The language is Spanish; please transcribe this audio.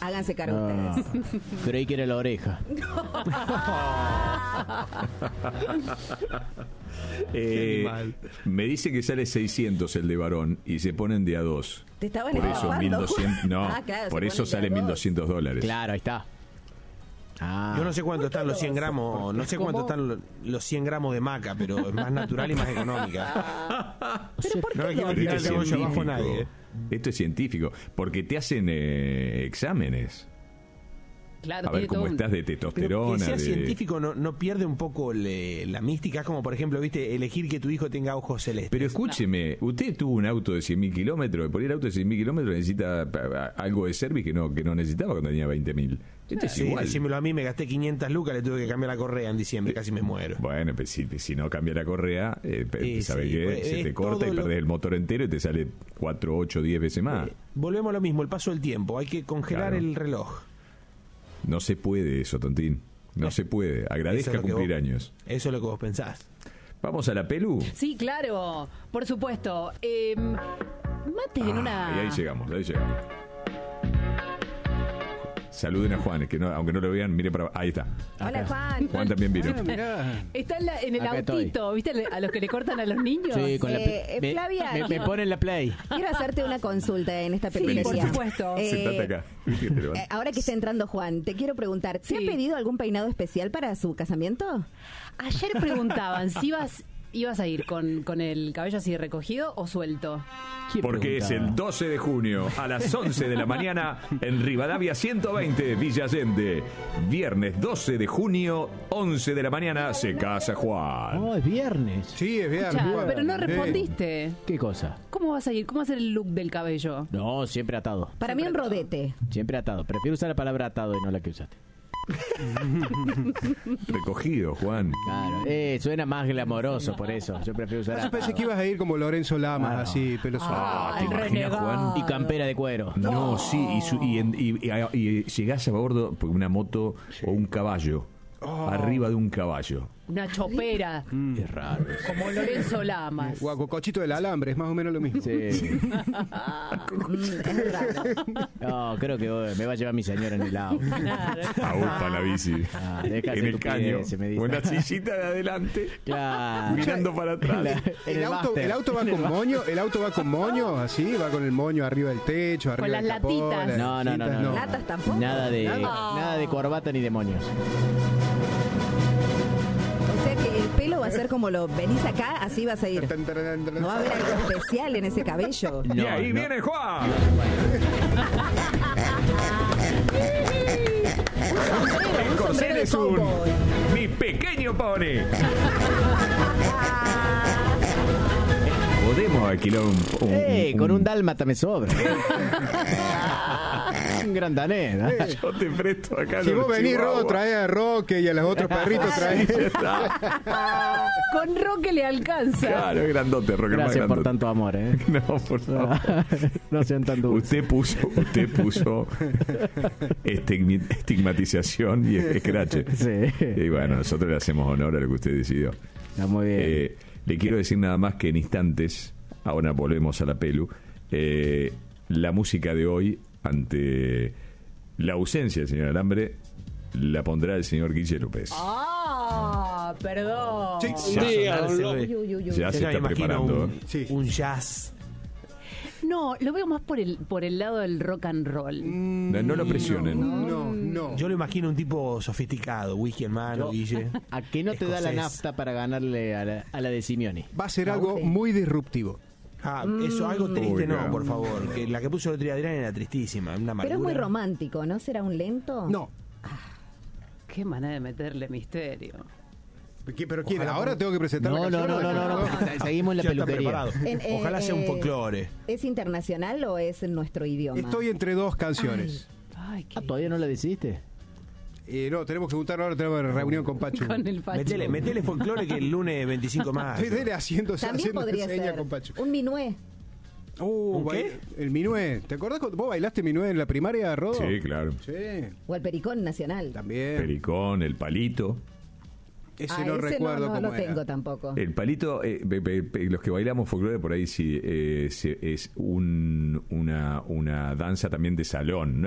Háganse cargo ustedes. Creí que era la oreja. Me dice que sale 600 el de varón y se ponen de a dos. Te estaban Por eso estafando. 1200, no, Claro, por se eso ponen sale de a dos. $1.200. Claro, ahí está. Yo no sé cuánto están los 100 gramos, no sé cuánto están los 100 gramos de maca, pero es más natural y más económica. ¿Pero por qué No le quiero lo tirar Esto el es cebolla abajo a científico. nadie. Esto es científico, porque te hacen exámenes. Claro, A ver tiene todo cómo un- estás de Pero que testosterona. sea de... científico no pierde un poco la mística. Es como, por ejemplo, viste, elegir que tu hijo tenga ojos celestes. Pero escúcheme, usted tuvo un auto de 100.000 kilómetros. Por ir auto de 100.000 kilómetros necesita algo de service que no necesitaba cuando tenía 20.000. Esto es Sí, igual. decímelo a mí, me gasté 500 lucas, le tuve que cambiar la correa en diciembre, casi me muero. Bueno, pues si no cambia la correa, ¿sabe sí, qué? pues, Se te es corta y todo perdés el motor entero y te sale 4, 8, 10 veces más. Volvemos a lo mismo, el paso del tiempo. Hay que congelar Claro. el reloj. No se puede eso, Tontín. No se puede. Eso Agradezca es lo que cumplir vos- años. Eso es lo que vos pensás. Vamos a la pelu. Sí, claro, por supuesto. Mate en una... Y ahí llegamos. Saluden a Juan, que no, aunque no lo vean, mire para... Ahí está. Hola, Juan. Juan también vino. Está en el Acá estoy. autito, ¿viste? A los que le cortan a los niños. Sí, con la Flavia, me ponen la play. quiero hacerte una consulta en esta Sí, peluquería. por supuesto. Sentate acá. Viste que te levantas. Ahora que está entrando Juan, te quiero preguntar, ¿te Sí. ha pedido algún peinado especial para su casamiento? Ayer preguntaban si ibas a ir con el cabello así recogido o suelto. ¿Quién Porque es preguntaba? el 12 de junio a las 11 de la mañana en Rivadavia 120, Villa Allende. Viernes 12 de junio, 11 de la mañana, se casa Juan. Oh, es viernes. Sí, es bien. Escuchá, pero no respondiste. ¿Qué cosa? ¿Cómo vas a ir? ¿Cómo va a ser el look del cabello? No, siempre atado. Para mí un rodete. Siempre atado. Prefiero usar la palabra atado y no la que usaste. Recogido, Juan. Claro. Suena más glamoroso por eso. Yo prefiero usar Yo pensé atado. que ibas a ir como Lorenzo Lamas, Claro. así, pelo suave. ¿te el imaginas, renegado. Juan? Y campera de cuero. No, sí, y llegás a bordo por una moto o un caballo. Arriba de un caballo. Una chopera, Es raro. como Lorenzo Lamas. Guacocochito del alambre, es más o menos lo mismo. Sí. Es raro. No, creo que me va a llevar mi señora en el auto. A upa la bici. Ah, deja de En el caño. estupideces, me dice. Una sillita de adelante. Claro. Mirando para atrás. En El auto va máster. con moño, el auto va con moño, así, va con el moño arriba del techo, arriba las del capó, latitas. las No. latitas, ¿Latas tampoco? Nada de, Nada. nada de corbata ni demonios. O sea que el pelo va a ser como lo venís acá, así vas a ir. No va a haber algo especial en ese cabello. Y ahí viene Juan. El corcel es un mi pequeño pony. Podemos alquilar Con un dálmata me sobra. Un gran danés. ¿no? Yo te presto acá. Si los vos venís, chihuahuas. Rodo, traés a Roque y a los otros perritos traés. Con Roque le alcanza. Claro, es grandote, Roque. Gracias más por grandote. tanto amor, ¿eh? No, por favor. No sean tan dulces. Usted puso estigmatización y escrache. Sí. Y bueno, nosotros le hacemos honor a lo que usted decidió. Está muy bien. Le quiero decir nada más que en instantes, ahora volvemos a la pelu, la música de hoy, ante la ausencia del señor Alambre, la pondrá el señor Guille López. Perdón. Sí. Uy, uy, uy, uy. Ya se Yo me está imagino preparando. Sí. un jazz. No, lo veo más por el lado del rock and roll. No lo presionen. No. Yo lo imagino un tipo sofisticado, whisky en mano, Guille. ¿A qué no te da la escocés. nafta para ganarle a la de Simeoni? Va a ser algo muy disruptivo. Eso, algo triste Uy, claro. no, por favor. Que la que puso el otro día Adrián era tristísima, una amargura. Pero es muy romántico, ¿no? ¿Será un lento? No. Qué manera de meterle misterio. ¿Pero quién? Ojalá ¿Ahora tengo que presentar la No, canción? porque seguimos en la Ya está peluquería. preparado. En- Ojalá sea un folclore. ¿Es internacional o es en nuestro idioma? Estoy entre dos canciones. Ay, qué... ¿Todavía no la decidiste? No, tenemos que juntar ahora, tenemos reunión con Pachu. Con el Pacho. Metele folclore que el lunes 25 más. Estoy dele haciendo También podría seña ser con Pachu. un minué. ¿Un qué? El minué. ¿Te acordás cuando vos bailaste minué en la primaria, Rodo? Sí, claro. Sí, O el pericón nacional. también. Pericón, el palito. Ese no recuerdo no cómo lo era. tengo tampoco. El palito, los que bailamos folclore por ahí sí es una danza también de salón, ¿no?